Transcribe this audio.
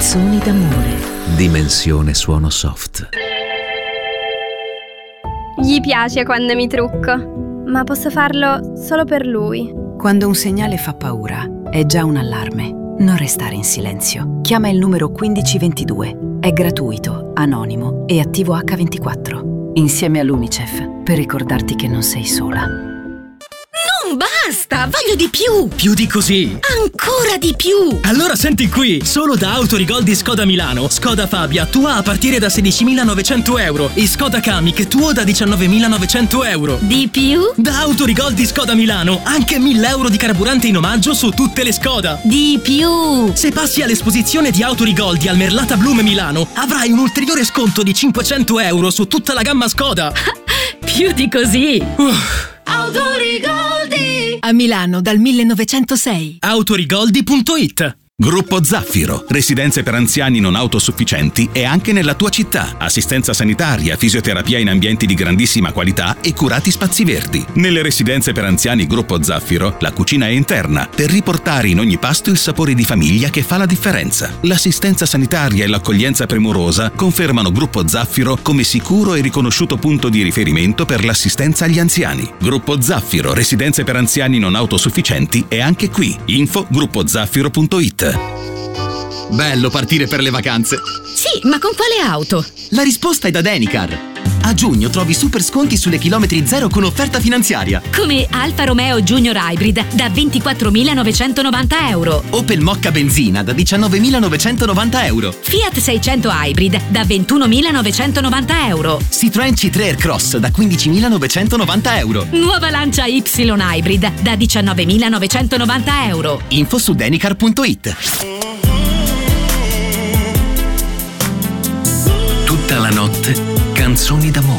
Canzoni d'amore. Dimensione suono soft. Gli piace quando mi trucco, ma posso farlo solo per lui. Quando un segnale fa paura, è già un allarme. Non restare in silenzio. Chiama il numero 1522. È gratuito, anonimo e attivo H24. Insieme all'UNICEF, per ricordarti che non sei sola. Non basta, voglio di più! Più di così! Ancora di più! Allora senti qui! Solo da Autorigol di Skoda Milano, Skoda Fabia tua a partire da 16.900 euro e Skoda Kamiq tuo da 19.900 euro. Di più? Da Autorigol di Skoda Milano, anche 1.000 euro di carburante in omaggio su tutte le Skoda. Di più! Se passi all'esposizione di Autorigol di Almerlata Blume Milano, avrai un ulteriore sconto di 500 euro su tutta la gamma Skoda. Più di così! Autorigoldi! A Milano dal 1906. Autorigoldi.it. Gruppo Zaffiro, residenze per anziani non autosufficienti e anche nella tua città. Assistenza sanitaria, fisioterapia in ambienti di grandissima qualità e curati spazi verdi. Nelle residenze per anziani Gruppo Zaffiro, la cucina è interna per riportare in ogni pasto il sapore di famiglia che fa la differenza. L'assistenza sanitaria e l'accoglienza premurosa confermano Gruppo Zaffiro come sicuro e riconosciuto punto di riferimento per l'assistenza agli anziani. Gruppo Zaffiro, residenze per anziani non autosufficienti è anche qui. Info gruppozaffiro.it. Bello partire per le vacanze. Sì, ma con quale auto? La risposta è da Denicar. A giugno trovi super sconti sulle chilometri zero con offerta finanziaria. Come Alfa Romeo Junior Hybrid da 24.990 euro. Opel Mokka benzina da 19.990 euro. Fiat 600 Hybrid da 21.990 euro. Citroën C3 Aircross da 15.990 euro. Nuova Lancia Y Hybrid da 19.990 euro. Info su Denicar.it. Tutta la notte, canzoni d'amore.